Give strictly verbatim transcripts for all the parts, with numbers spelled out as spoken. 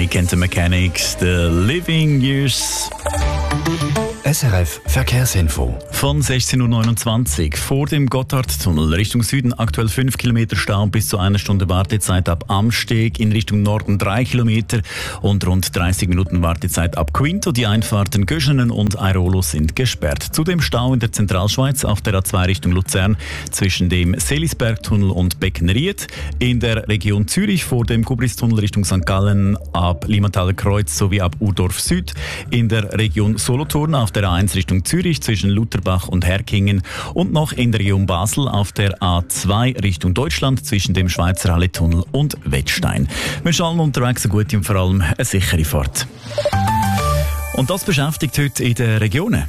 Mike and the Mechanics, The Living Years. S R F Verkehrsinfo. Von sechzehn Uhr neunundzwanzig vor dem Gotthardtunnel Richtung Süden aktuell fünf Kilometer Stau bis zu einer Stunde Wartezeit ab Amsteg, in Richtung Norden drei Kilometer und rund dreißig Minuten Wartezeit ab Quinto. Die Einfahrten Göschenen und Airolo sind gesperrt. Zudem Stau in der Zentralschweiz auf der A zwei Richtung Luzern zwischen dem Selisbergtunnel und Beckenried, in der Region Zürich vor dem Gubristunnel Richtung Sankt Gallen ab Limataler Kreuz sowie ab Urdorf Süd, in der Region Solothurn auf der A eins Richtung Zürich zwischen Lutherbach und Herkingen und noch in der Region Basel auf der A zwei Richtung Deutschland zwischen dem Schweizer Halletunnel und Wettstein. Wir wünschen allen unterwegs eine gute und vor allem eine sichere Fahrt. Und das beschäftigt heute in den Regionen.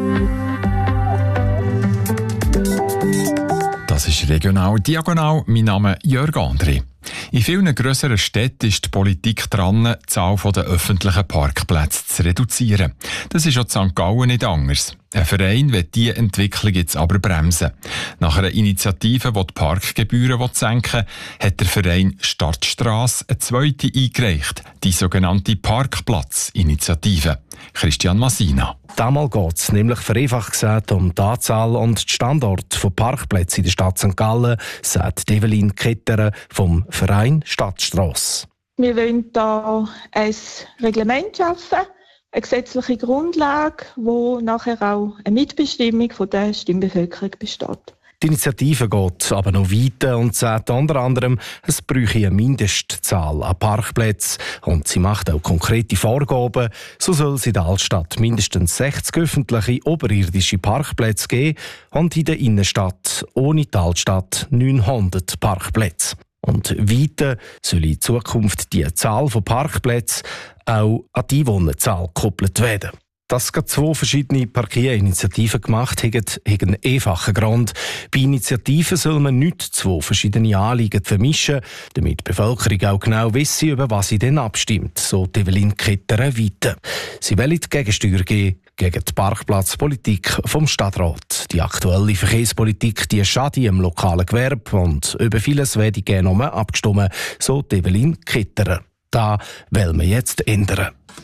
Das ist regional diagonal. Mein Name ist Jörg André. In vielen grösseren Städten ist die Politik dran, die Zahl der öffentlichen Parkplätze zu reduzieren. Das ist auch in Sankt Gallen nicht anders. Ein Verein will diese Entwicklung jetzt aber bremsen. Nach einer Initiative, die die Parkgebühren senken will, hat der Verein Stadtstrasse eine zweite eingereicht, die sogenannte Parkplatzinitiative. Christian Massina. Damals geht es nämlich vereinfacht gesagt um die Anzahl und die Standorte von Parkplätzen in der Stadt Sankt Gallen, sagt Evelyn Ketterer vom Verein Stadtstrasse. Wir wollen hier ein Reglement schaffen, eine gesetzliche Grundlage, wo nachher auch eine Mitbestimmung von der Stimmbevölkerung besteht. Die Initiative geht aber noch weiter und sagt unter anderem, es bräuchte eine Mindestzahl an Parkplätzen und sie macht auch konkrete Vorgaben. So soll es in der Altstadt mindestens sechzig öffentliche oberirdische Parkplätze geben und in der Innenstadt ohne die Altstadt neunhundert Parkplätze. Und weiter soll in Zukunft die Zahl von Parkplätzen auch an die Einwohnerzahl gekoppelt werden. Dass gerade zwei verschiedene Parkierinitiativen gemacht haben, hat einen einfachen Grund. Bei Initiativen soll man nicht zwei verschiedene Anliegen vermischen, damit die Bevölkerung auch genau wisse, über was sie denn abstimmt, so Evelyn Ketterer weiter. Sie wollen die Gegensteuer geben gegen die Parkplatzpolitik vom Stadtrat. Die aktuelle Verkehrspolitik die schadet im lokalen Gewerbe und über vieles werde gerne nochmal abgestimmt, so Evelyn Ketterer. Da wollen wir jetzt ändern.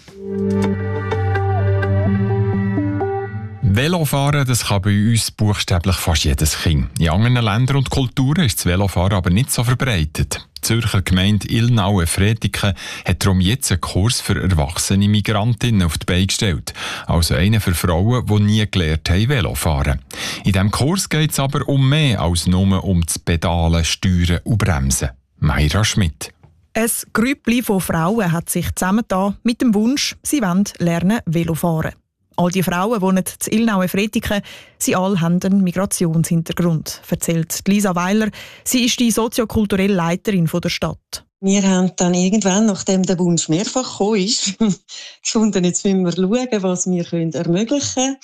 Velofahren, das kann bei uns buchstäblich fast jedes Kind. In anderen Ländern und Kulturen ist das Velofahren aber nicht so verbreitet. Die Zürcher Gemeinde Ilnaue-Fretiken hat darum jetzt einen Kurs für erwachsene Migrantinnen auf die Beine gestellt. Also einen für Frauen, die nie gelernt haben, Velofahren. In diesem Kurs geht es aber um mehr als nur um das Pedalen, Steuern und Bremsen. Mayra Schmidt. Ein Grüppli von Frauen hat sich zusammengetan mit dem Wunsch, sie wollen lernen Velofahren. All die Frauen wohnen in Ilnaue-Fretiken. Sie alle haben einen Migrationshintergrund, erzählt Lisa Weiler. Sie ist die soziokulturelle Leiterin der Stadt. Wir haben dann irgendwann, nachdem der Wunsch mehrfach gekommen ist, gefunden, jetzt müssen wir schauen, was wir ermöglichen können.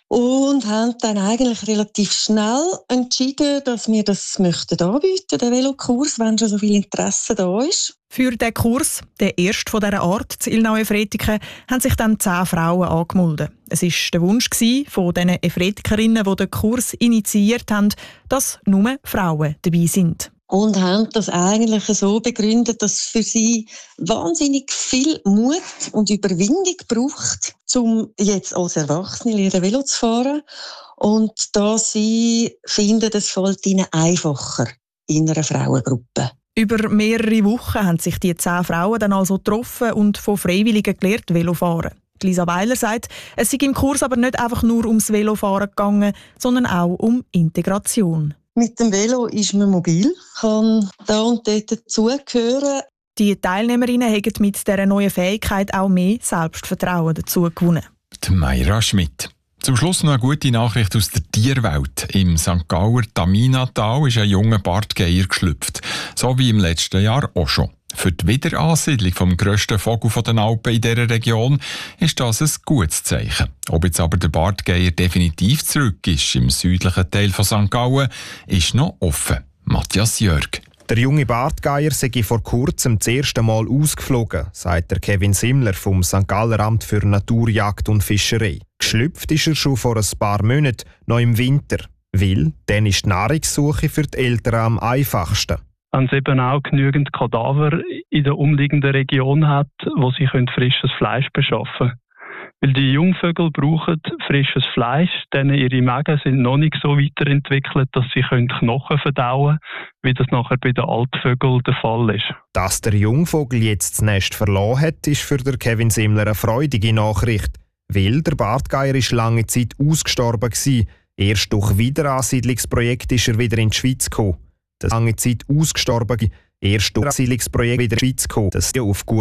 Und haben dann eigentlich relativ schnell entschieden, dass wir das möchten anbieten, den Velokurs, wenn schon so viel Interesse da ist. Für den Kurs, der erste von dieser Art zu Ilnaue-Fretiken, haben sich dann zehn Frauen angemeldet. Es war der Wunsch von diesen Efretikerinnen, die den Kurs initiiert haben, dass nur Frauen dabei sind. Und haben das eigentlich so begründet, dass es für sie wahnsinnig viel Mut und Überwindung braucht, um jetzt als Erwachsene lernen, Velo zu fahren. Und da sie finden, es fällt ihnen einfacher in einer Frauengruppe. Über mehrere Wochen haben sich die zehn Frauen dann also getroffen und von Freiwilligen gelernt Velofahren. Lisa Weiler sagt, es sei im Kurs aber nicht einfach nur ums Velofahren gegangen, sondern auch um Integration. Mit dem Velo ist man mobil, kann da und dort dazugehören. Die Teilnehmerinnen haben mit dieser neuen Fähigkeit auch mehr Selbstvertrauen dazu gewonnen. Die Mayra Schmidt. Zum Schluss noch eine gute Nachricht aus der Tierwelt. Im Sankt Gauer Taminatal ist ein junger Bartgeier geschlüpft. So wie im letzten Jahr auch schon. Für die Wiederansiedlung vom grössten Vogel der Alpen in dieser Region ist das ein gutes Zeichen. Ob jetzt aber der Bartgeier definitiv zurück ist im südlichen Teil von Sankt Gallen, ist noch offen. Matthias Jörg. Der junge Bartgeier sei vor kurzem das erste Mal ausgeflogen, sagt der Kevin Simmler vom Sankt Galler Amt für Naturjagd und Fischerei. Geschlüpft ist er schon vor ein paar Monaten, noch im Winter. Weil dann ist die Nahrungssuche für die Eltern am einfachsten. wenn es eben auch genügend Kadaver in der umliegenden Region hat, wo sie frisches Fleisch beschaffen können. Weil die Jungvögel brauchen frisches Fleisch, denn ihre Mägen sind noch nicht so weiterentwickelt, dass sie Knochen verdauen können, wie das nachher bei den Altvögeln der Fall ist. Dass der Jungvogel jetzt das Nest verloren hat, ist für Kevin Simmler eine freudige Nachricht. Weil der Bartgeier ist lange Zeit ausgestorben war. Erst durch Wiederansiedlungsprojekt ist er wieder in die Schweiz gekommen. Das lange Zeit ausgestorben. Erst durch Ansiedlungsprojekt wieder in die Schweiz gekommen. Das ist auf gut